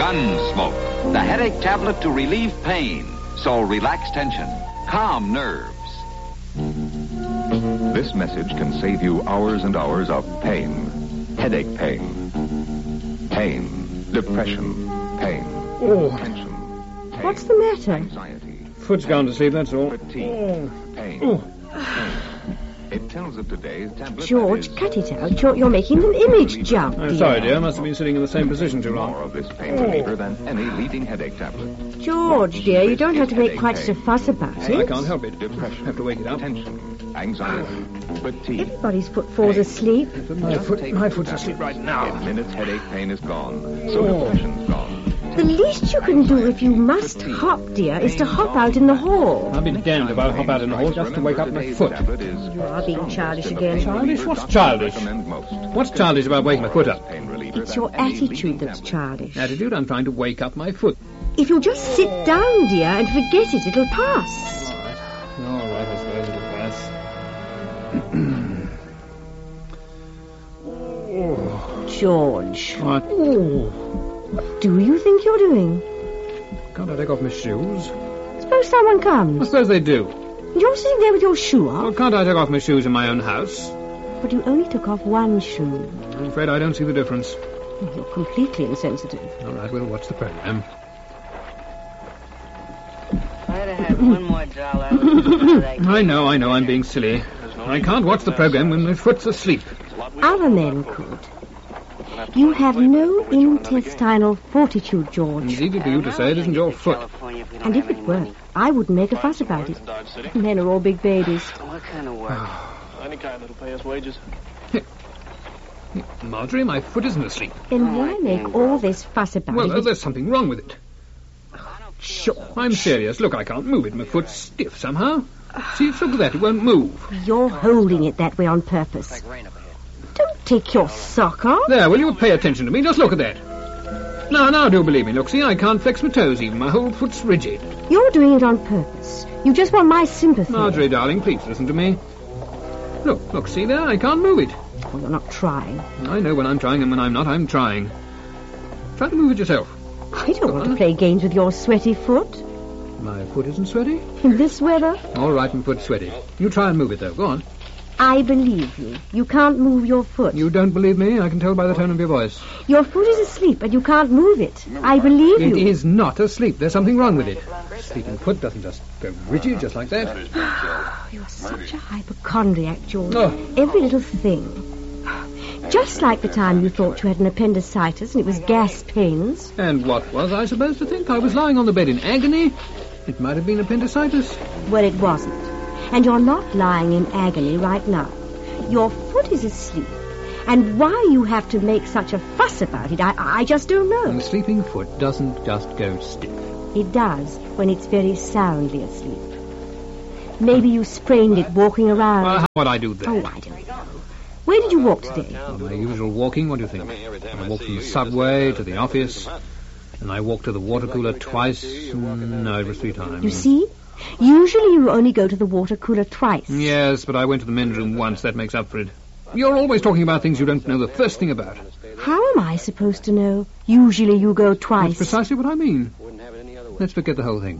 Gunsmoke, the headache tablet to relieve pain. So relax tension, calm nerves. This message can save you hours and hours of pain. Headache pain. Pain. Depression. Pain. Oh. Tension. Pain. What's the matter? Anxiety. Foot's gone to sleep, that's all. Fatigue. Pain. Oh. Pain. It tells of today's tablet. George, cut it out. You're making an image jump, I'm dear. sorry, dear. I must have been sitting in the same position too More long. of this pain reliever than any leading headache tablet. George, dear, you don't have to make quite such a fuss about I it. can't help it. Depression. Have to wake it up. Tension. Anxiety. Fatigue. Everybody's foot falls asleep. But my foot's asleep right now. 10 minutes headache pain is gone. So depression's gone. The least you can do if you must hop, dear, is to hop out in the hall. I'll be damned if I'll hop out in the hall just to wake up my foot. You are being childish again. Childish? What's childish? What's childish about waking my foot up? It's your attitude that's childish. Attitude? I'm trying to wake up my foot. If you'll just sit down, dear, and forget it, it'll pass. All right, I suppose it'll pass. George, What? what do you think you're doing? Can't I take off my shoes? Suppose someone I comes. suppose they do. And you're sitting there with your shoe Well, off. can't I take off my shoes in my own house? But you only took off one shoe. I'm afraid I don't see the difference. You're completely insensitive. All right, well, what's the program? I'd have had one more doll. I I know, I'm being silly. I can't watch the program when my foot's asleep. Other men could. You have no intestinal fortitude, George. It's easy for you to say it isn't your foot. And if it were, I wouldn't make a fuss about it. Men are all big babies. What kind of work? Any kind that'll pay us wages. Marjorie, my foot isn't asleep. Then why make all this fuss about Well, it? there's something wrong with it. Sure. I'm serious. Look, I can't move it. My foot's stiff somehow. See, look at that. It won't move. You're holding it that way on purpose. Don't take your sock off. There, will you pay attention to me? Just look at that. Now, do believe me. Look, see, I can't flex my toes even. My whole foot's rigid. You're doing it on purpose. You just want my sympathy. Marjorie, darling, please listen to me. Look, see there? I can't move it. Well, you're not trying. I know when I'm trying and when I'm not, I'm trying. Try to move it yourself. I don't want to play games with your sweaty foot. My foot isn't sweaty. In this weather, All right, my foot's sweaty. You try and move it, though. Go on. I believe you. You can't move your foot. You don't believe me? I can tell by the tone of your voice. Your foot is asleep and you can't move it. I believe It you. is not asleep. There's something wrong with it. Sleeping foot doesn't just go rigid just like that. You're such a hypochondriac, George. Oh. Every little thing. Just like the time you thought you had an appendicitis and it was gas pains. And what was I supposed to think? I was lying on the bed in agony. It might have been appendicitis. Well, it wasn't. And you're not lying in agony right now. Your foot is asleep. And why you have to make such a fuss about it, I just don't And know. the sleeping foot doesn't just go stiff. It does when it's very soundly asleep. Maybe you sprained it walking around. Well, how would I do that? Oh, I don't know. Where did you walk today? Well, my usual walking, what do you think? I walked from the subway to the office, and I walked to the water cooler twice. No, it was 3 times. You see? Usually you only go to the water cooler twice. Yes, but I went to the men's room once. That makes up for it. You're always talking about things you don't know the first thing about. How am I supposed to know? Usually you go That's twice. precisely what I mean. Let's forget the whole thing.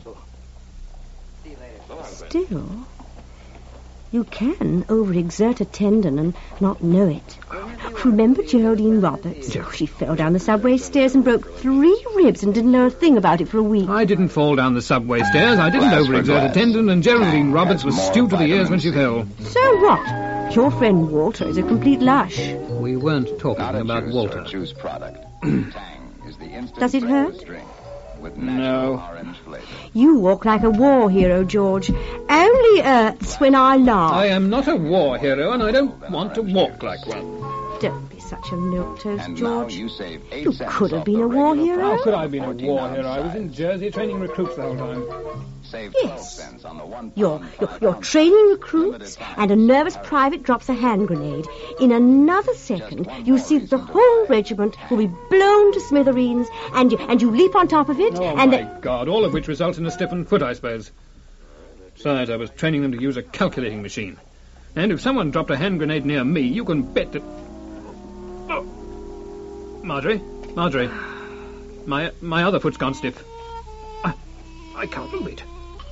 Still, you can overexert a tendon and not know it. Remember Geraldine Roberts? Oh, she fell down the subway stairs and broke 3 ribs and didn't know a thing about it for a week. I didn't fall down the subway stairs. I didn't Glass for overexert a glass. tendon, and Geraldine Roberts was Has stewed to more the ears when she vitamin fell. So what? Your friend Walter is a complete lush. We weren't talking Not a about juice Walter. or juice product. Tang is the instant Does it hurt? breakfast drink with No. natural orange flavor. You walk like a war hero, George. Only hurts when I laugh. I am not a war hero, and I don't want to walk like one. Don't be such a milquetoast, And now George. you save 8 You cents could have off been the a war regular hero. price How could of I have been a 14 war ounce hero? I was in size. Jersey training recruits the whole time. Save Yes. 12 cents on the 1 You're pound training recruits, and a nervous private drops a hand grenade. In another second, you see that the whole regiment will be blown to smithereens, and you leap on top of it, Oh, and my God, all of which results in a stiffened foot, I suppose. Besides, I was training them to use a calculating machine. And if someone dropped a hand grenade near me, you can bet that... Oh. Marjorie? My other foot's gone stiff. I can't move it.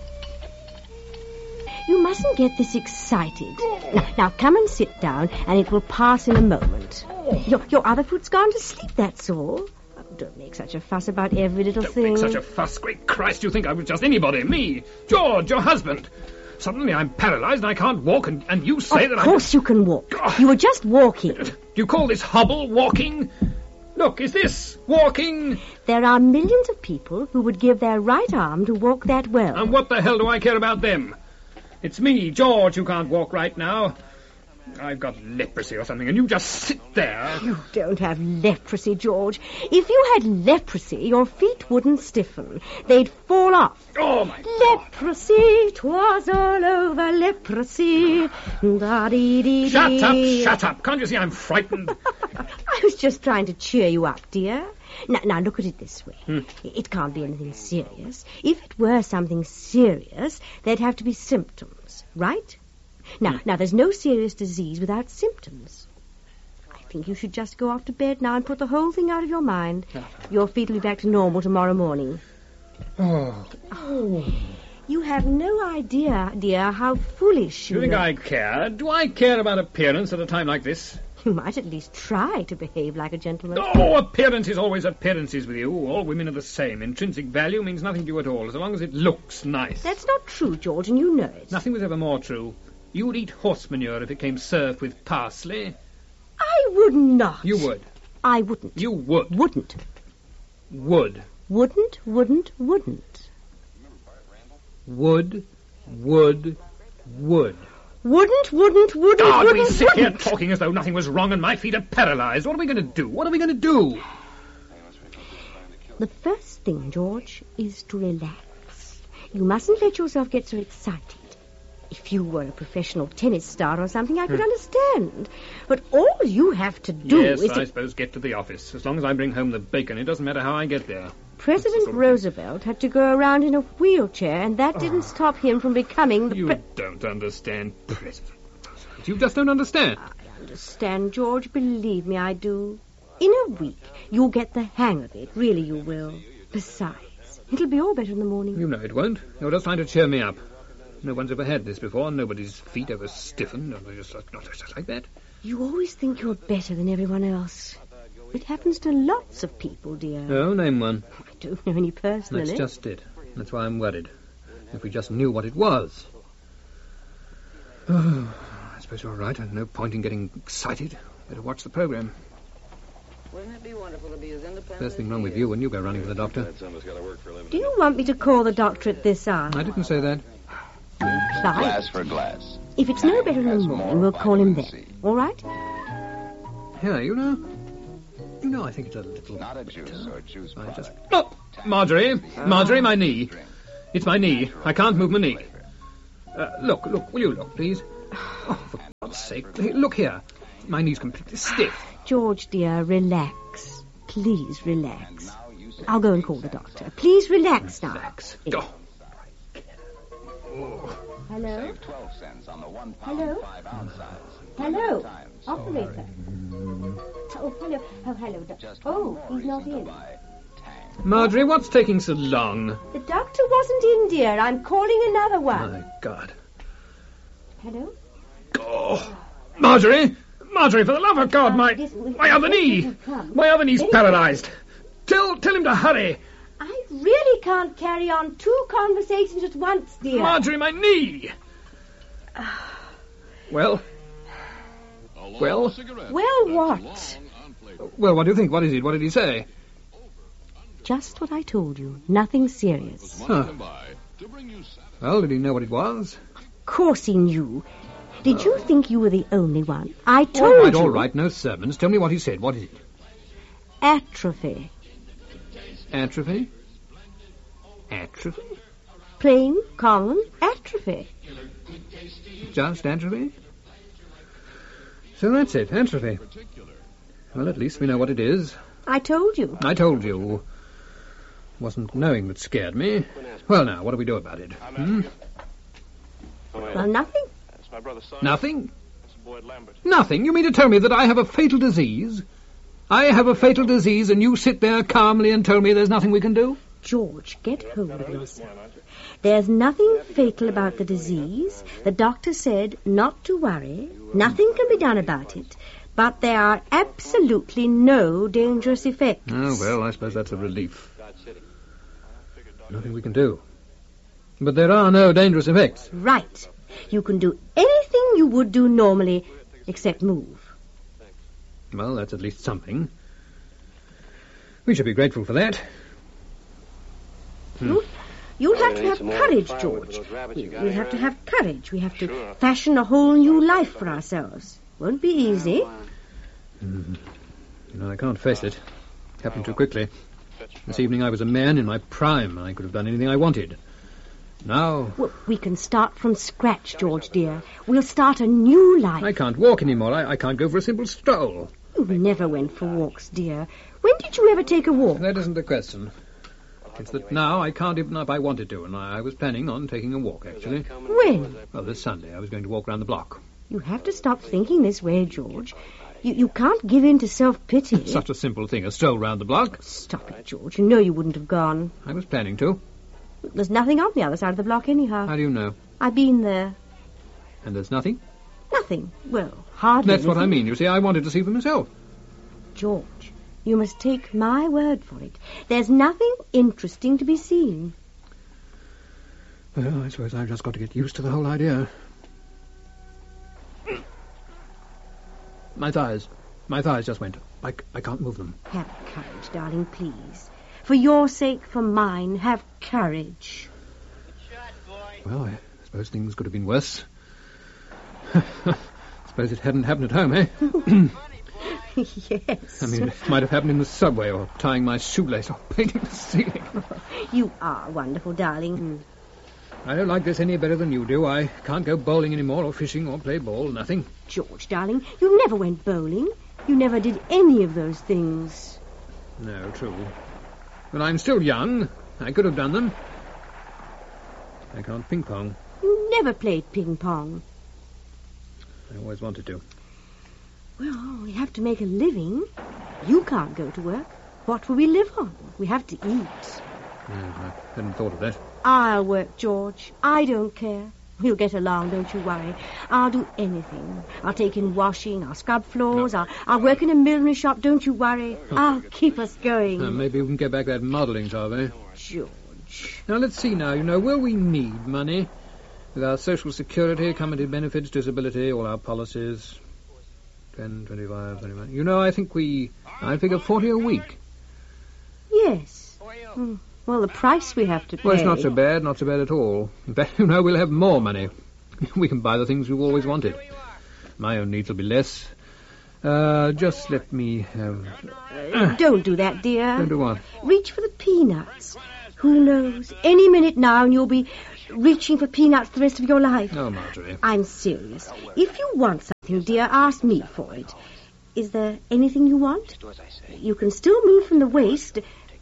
You mustn't get this excited. Now, come and sit down, and it will pass in a moment. Your other foot's gone to sleep, that's all. Oh, don't make such a fuss about every little Don't thing. make such a fuss. Great Christ, you think I was just anybody. Me, George, your husband. Suddenly I'm paralyzed and I can't walk, and you say that Of course you can walk. You were just walking. Do you call this hobble walking? Look, is this walking? There are millions of people who would give their right arm to walk that well. And what the hell do I care about them? It's me, George, who can't walk right now. I've got leprosy or something, and you just sit there. You don't have leprosy, George. If you had leprosy, your feet wouldn't stiffen. They'd fall off. Oh, my Leprosy, 'twas all over leprosy. Da-dee-dee-dee. Shut up. Can't you see I'm frightened? I was just trying to cheer you up, dear. Now look at it this way. It can't be anything serious. If it were something serious, there'd have to be symptoms, right? Now, there's no serious disease without symptoms. I think you should just go off to bed now and put the whole thing out of your mind. Your feet will be back to normal tomorrow morning. Oh. You have no idea, dear, how foolish You you think look. I care? Do I care about appearance at a time like this? You might at least try to behave like a gentleman. Oh, appearance is always appearances with you. All women are the same. Intrinsic value means nothing to you at all, as long as it looks nice. That's not true, George, and you know it. Nothing was ever more true. You'd eat horse manure if it came served with parsley. I would not. You would. I wouldn't. You would. Wouldn't. Would. Wouldn't, wouldn't, wouldn't. Would. Wouldn't, wouldn't, wouldn't, God, we wouldn't, sit here wouldn't. talking as though nothing was wrong and my feet are paralyzed. What are we going to do? What are we going to do? The first thing, George, is to relax. You mustn't let yourself get so excited. If you were a professional tennis star or something, I could understand. But all you have to do Yes, is I to... suppose get to the office. As long as I bring home the bacon, it doesn't matter how I get there. President Roosevelt had to go around in a wheelchair, and that didn't stop him from becoming the... You don't understand, President Roosevelt. You just don't understand. I understand, George. Believe me, I do. In a week, you'll get the hang of it. Really, you will. Besides, it'll be all better in the morning. You know it won't. You're just trying to cheer me up. No one's ever had this before. Nobody's feet ever stiffened. Not just like that. You always think you're better than everyone else. It happens to lots of people, dear. Oh, name one. I don't know any personally. That's just it. That's why I'm worried. If we just knew what it was. Oh, I suppose you're right. There's no point in getting excited. Better watch the program. Wouldn't it be wonderful to be as independent? First thing wrong with you when you go running to the doctor. Do you want me to call the doctor at this hour? I didn't say that. Clive, Glass for glass. if it's no better in the morning, we'll call him then. All right? Yeah, you know, I think it's a little... Not a juice or juice I just... product. Oh, Marjorie, my knee. It's my knee. I can't move my knee. Look, will you look, please? Oh, for God's sake, look here. My knee's completely stiff. George, dear, relax. Please relax. I'll go and call the doctor. Please relax now. Relax. Yes. Oh. Hello? Save 12 cents on the 1 pound Hello? 5 ounce size. Hello? Times. Operator. Oh, hello. Oh, hello, doctor. Just Oh, one more he's not reason to in. buy Tang. Marjorie, what's taking so long? The doctor wasn't in, dear. I'm calling another one. My God. Hello? Oh. Marjorie, for the love of God, my other knee. My other knee's paralyzed. Tell him to hurry. I really can't carry on 2 conversations at once, dear. Marjorie, my knee. Well? Well, what? Well, what do you think? What is it? What did he say? Just what I told you. Nothing serious. Huh. Well, did he know what it was? Of course he knew. Did you think you were the only one? I told you. All right, no sermons. Tell me what he said. What is it? Atrophy. Atrophy? Atrophy? Plain, common atrophy. Just atrophy? So that's it, atrophy. Well, at least we know what it is. I told you. I told you. Wasn't knowing that scared me. Well, now, what do we do about it? Well, nothing. That's my brother Simon. Nothing? That's Boyd Lambert. Nothing? You mean to tell me that I have a fatal disease? I have a fatal disease, and you sit there calmly and tell me there's nothing we can do? George, get hold of yourself. There's nothing fatal about the disease. The doctor said not to worry. Nothing can be done about it. But there are absolutely no dangerous effects. Oh, well, I suppose that's a relief. Nothing we can do. But there are no dangerous effects. Right. You can do anything you would do normally, except move. Well, that's at least something. We should be grateful for that. You'll have to have courage, George. We'll have to have courage. We have to fashion a whole new life for ourselves. Won't be easy. You know, I can't face it. Happened too quickly. This evening I was a man in my prime. I could have done anything I wanted. Now... Well, we can start from scratch, George, dear. We'll start a new life. I can't walk anymore. I can't go for a simple stroll. You never went for walks, dear. When did you ever take a walk? That isn't the question. It's that now I can't even if I wanted to, and I was planning on taking a walk, actually. When? Well, this Sunday I was going to walk round the block. You have to stop thinking this way, George. You can't give in to self-pity. Such a simple thing, a stroll round the block. Stop it, George. You know you wouldn't have gone. I was planning to. There's nothing on the other side of the block anyhow. How do you know? I've been there. And there's nothing? Nothing. Well, hardly That's what I anything. mean. You see, I wanted to see for myself. George, you must take my word for it. There's nothing interesting to be seen. Well, I suppose I've just got to get used to the whole idea. My thighs just went. I can't move them. Have courage, darling, please. For your sake, for mine, have courage. Well, I suppose things could have been worse. Suppose it hadn't happened at home, eh? Yes. I mean, it might have happened in the subway, or tying my shoelace, or painting the ceiling. You are wonderful, darling. I don't like this any better than you do. I can't go bowling anymore, or fishing, or play ball, nothing. George, darling, you never went bowling. You never did any of those things. No, true. But I'm still young. I could have done them. I can't ping-pong. You never played ping-pong. I always wanted to. Well, we have to make a living. You can't go to work. What will we live on? We have to eat. I hadn't thought of that. I'll work, George. I don't care. We'll get along, don't you worry. I'll do anything. I'll take in washing, I'll scrub floors, I'll work in a millinery shop, don't you worry. I'll keep us going. Maybe we can get back that modelling job, eh? George. Now, let's see now. Will we need money? With our social security, company benefits, disability, all our policies. 10, 25, 31. I think I figure 40 a week. Yes. Well, the price we have to pay... Well, it's not so bad at all. In fact, we'll have more money. We can buy the things we've always wanted. My own needs will be less. Just let me have... Don't do that, dear. Don't do what? Reach for the peanuts. Who knows? Any minute now and you'll be reaching for peanuts the rest of your life. No, Marjorie. I'm serious. If you want something, dear, ask me for it. Is there anything you want? You can still move from the waist...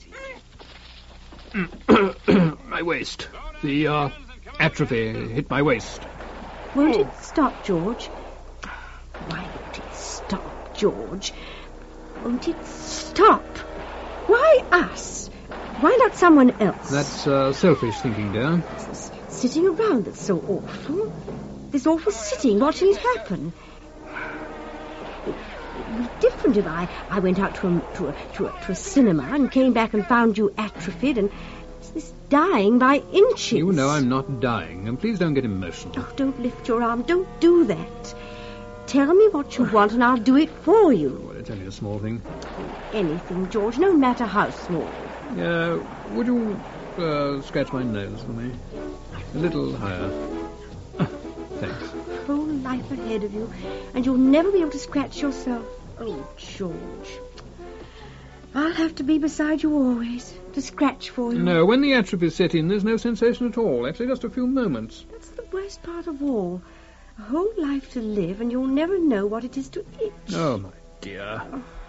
My waist. The atrophy hit my waist. Won't it stop, George? Why won't it stop, George? Won't it stop? Why us? Why not someone else? That's selfish thinking, dear. Sitting around that's so awful. This awful sitting, watching it happen. It would be different if I went out to a cinema and came back and found you atrophied and this dying by inches. You know I'm not dying, and please don't get emotional. Oh, don't lift your arm. Don't do that. Tell me what you want and I'll do it for you. Well, it's only a small thing. Anything, George, no matter how small. Would you scratch my nose for me? A little higher. Thanks. Whole life ahead of you, and you'll never be able to scratch yourself. Oh, George. I'll have to be beside you always, to scratch for you. No, when the atrophy set in, there's no sensation at all. Actually, just a few moments. That's the worst part of all. A whole life to live, and you'll never know what it is to itch. Oh, my dear.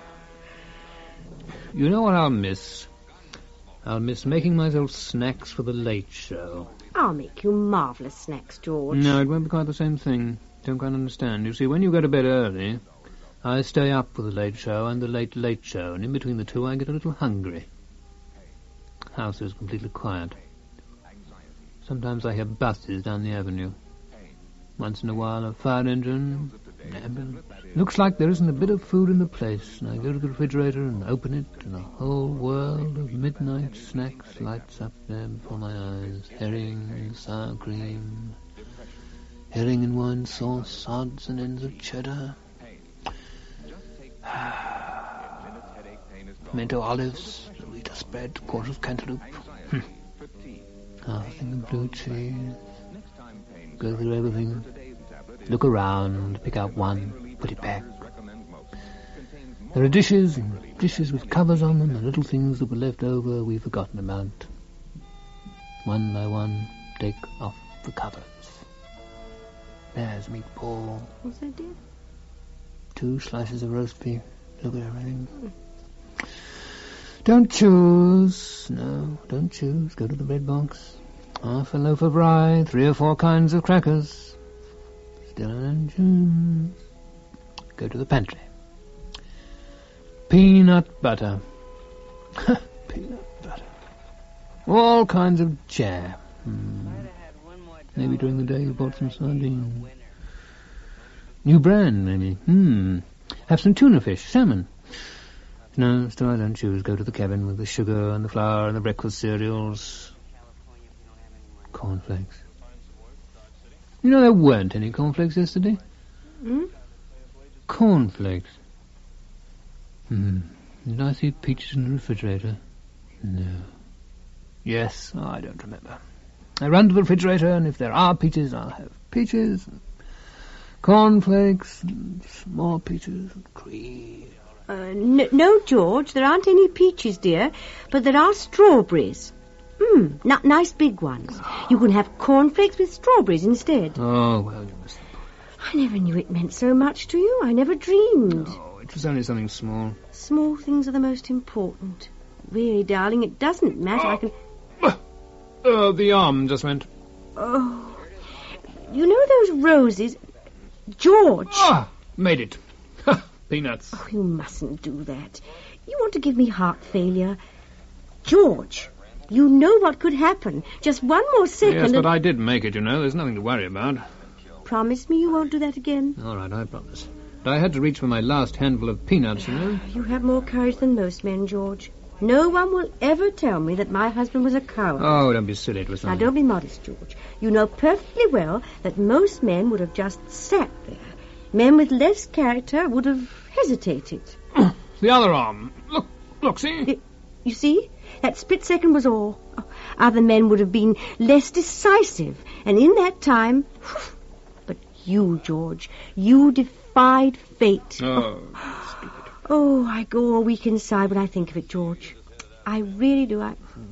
You know what I'll miss? I'll miss making myself snacks for the late show. I'll make you marvellous snacks, George. No, it won't be quite the same thing. Don't quite understand. You see, when you go to bed early, I stay up for the late show and the late show, and in between the two I get a little hungry. The house is completely quiet. Sometimes I hear buses down the avenue. Once in a while a fire engine, an ambulance. Looks like there isn't a bit of food in the place, and I go to the refrigerator and open it, and a whole world of midnight snacks lights up there before my eyes. Herring, sour cream, herring and wine sauce, sods and ends of cheddar. Pimento olives, Loretta spread, quarter of cantaloupe. Half a thing of blue cheese. Go through everything. Look around, pick out one, put it back. There are dishes and dishes with covers on them, and little things that were left over we've forgotten about. One by one, take off the covers. There's meatball. What's that, dear? 2 slices of roast beef. Look at everything. Don't choose. No, don't choose. Go to the bread box. Half a loaf of rye, 3 or 4 kinds of crackers. Still an engine. Go to the pantry. Peanut butter. Peanut butter. All kinds of jam. Maybe during the day you bought some sardines. New brand, maybe. Have some tuna fish, salmon. No, still I don't choose. Go to the cabin with the sugar and the flour and the breakfast cereals. Cornflakes. You know there weren't any cornflakes yesterday? Cornflakes. Did I see peaches in the refrigerator? No. Yes, I don't remember. I run to the refrigerator, and if there are peaches, I'll have peaches, and cornflakes, and more peaches, and cream. No, George, there aren't any peaches, dear, but there are strawberries. Nice big ones. You can have cornflakes with strawberries instead. Oh, well, you must... I never knew it meant so much to you. I never dreamed. Oh, it was only something small. Small things are the most important. Really, darling, it doesn't matter. I can... The arm just went... Oh. You know those roses... George! Ah! Made it. Peanuts. Oh, you mustn't do that. You want to give me heart failure. George, you know what could happen. Just one more second. Yes, but I did make it, you know. There's nothing to worry about. Promise me you won't do that again. All right, I promise. But I had to reach for my last handful of peanuts, you know. You have more courage than most men, George. No one will ever tell me that my husband was a coward. Oh, don't be silly. It was something... Now, don't be modest, George. You know perfectly well that most men would have just sat there. Men with less character would have hesitated. The other arm. Look, see? You see? That split second was all. Other men would have been less decisive. And in that time... But you, George, you defied fate. Oh, stupid. Oh, I go all weak inside when I think of it, George. I really do.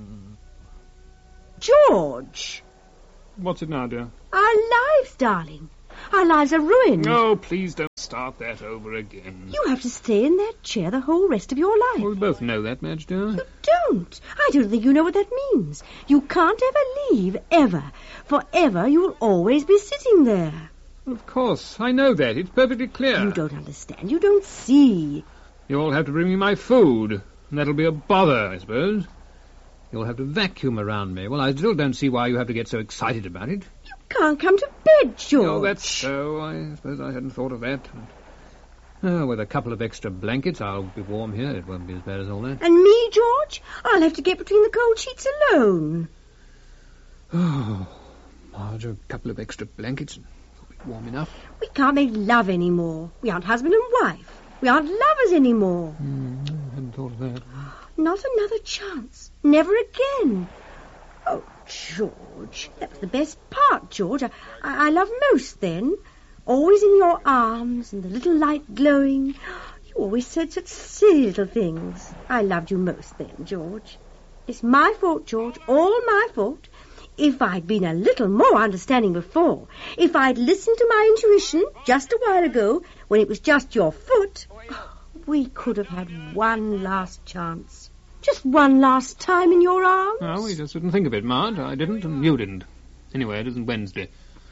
George! What's it now, dear? Our lives, darling. Our lives are ruined. No, please don't start that over again. You have to stay in that chair the whole rest of your life. Well, we both know that, Madge, dear. You don't. I don't think you know what that means. You can't ever leave, ever. Forever, you will always be sitting there. Of course, I know that. It's perfectly clear. You don't understand. You don't see. You'll have to bring me my food, and that'll be a bother, I suppose. You'll have to vacuum around me. Well, I still don't see why you have to get so excited about it. You can't come to bed, George. Oh, that's so. I suppose I hadn't thought of that. Oh, with a couple of extra blankets, I'll be warm here. It won't be as bad as all that. And me, George? I'll have to get between the cold sheets alone. Oh, Marge, a couple of extra blankets. It'll be warm enough. We can't make love anymore. We aren't husband and wife. We aren't lovers anymore. I hadn't thought of that. Not another chance. Never again. Oh, George, that was the best part, George. I love most then. Always in your arms and the little light glowing. You always said such silly little things. I loved you most then, George. It's my fault, George, all my fault. If I'd been a little more understanding before, if I'd listened to my intuition just a while ago, when it was just your foot, we could have had one last chance. Just one last time in your arms. Oh, we just didn't think of it, Marge. I didn't, and you didn't. Anyway, it isn't Wednesday.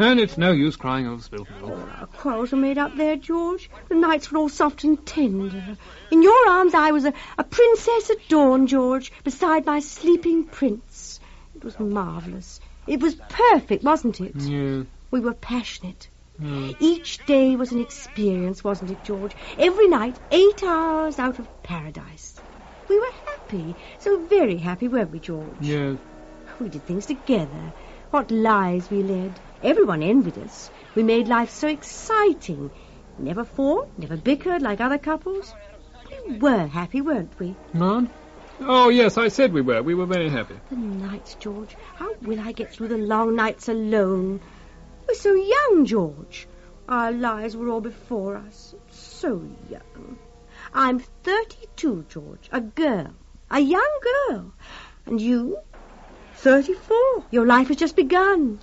And it's no use crying over spilt milk. Our quarrels were made up there, George. The nights were all soft and tender. In your arms I was a princess at dawn, George, beside my sleeping prince. It was marvellous. It was perfect, wasn't it? Yeah. We were passionate. Each day was an experience, wasn't it, George? Every night, 8 hours out of paradise. We were happy, so very happy, weren't we, George? Yes. We did things together. What lives we led. Everyone envied us. We made life so exciting. Never fought, never bickered like other couples. We were happy, weren't we? None? Oh, yes, I said we were. We were very happy. The nights, George. How will I get through the long nights alone? We're so young, George. Our lives were all before us. So young. I'm 32, George. A girl. A young girl. And you? 34. Your life has just begun.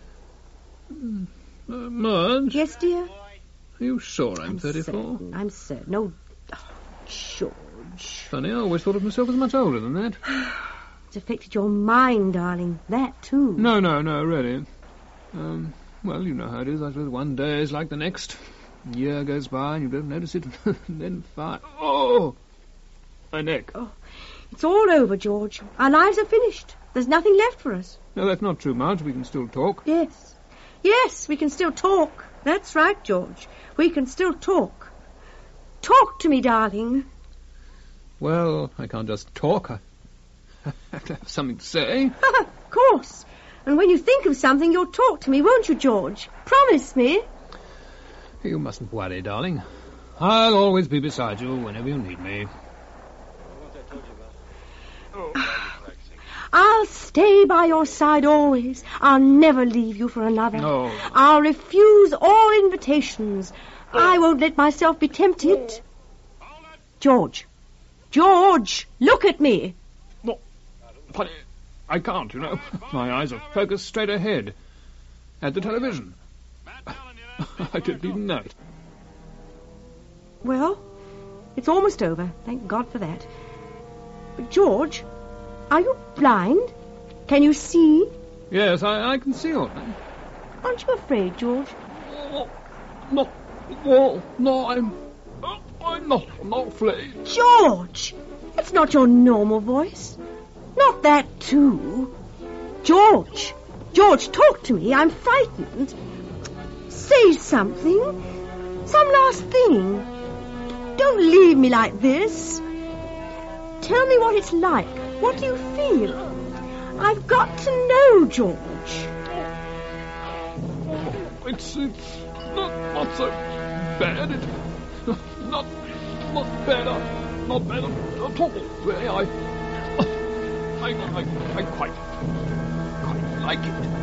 Marge? Yes, dear? Are you sure I'm 34? Certain. I'm certain. Oh, George. Funny, I always thought of myself as much older than that. It's affected your mind, darling. That, too. No, really. Well, you know how it is. I suppose one day is like the next. A year goes by and you don't notice it. And then 5... Oh! My neck. Oh, it's all over, George. Our lives are finished. There's nothing left for us. No, that's not true, Marge. We can still talk. Yes. Yes, we can still talk. That's right, George. We can still talk. Talk to me, darling. Well, I can't just talk. I have to have something to say. Of course. And when you think of something, you'll talk to me, won't you, George? Promise me. You mustn't worry, darling. I'll always be beside you whenever you need me. I'll stay by your side always. I'll never leave you for another. No. I'll refuse all invitations. I won't let myself be tempted. George. George, look at me. No, funny, I can't, you know. My eyes are focused straight ahead. At the television. I didn't even know it. Well, it's almost over. Thank God for that. But, George, are you blind? Can you see? Yes, I can see all that. Aren't you afraid, George? No, I'm not afraid. George! That's not your normal voice. Not that, too. George! George, talk to me. I'm frightened. Say something. Some last thing. Don't leave me like this. Tell me what it's like. What do you feel? I've got to know, George. It's not so bad. It's not bad. Not bad at all. Really, I quite like it.